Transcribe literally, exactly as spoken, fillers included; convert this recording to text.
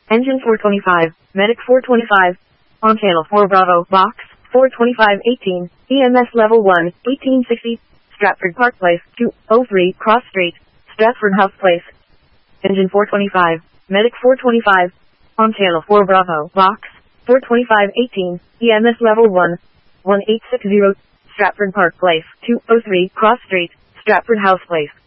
Engine four twenty-five, Medic four twenty-five. On channel four Bravo, box, four twenty-five eighteen, E M S level one, eighteen sixty, Stratford Park Place, two oh three Cross Street, Stratford House Place. Engine four twenty-five, Medic four twenty-five. On channel four Bravo, box, four twenty-five eighteen, E M S level one, one eight six zero, Stratford Park Place, two oh three Cross Street, Stratford House Place.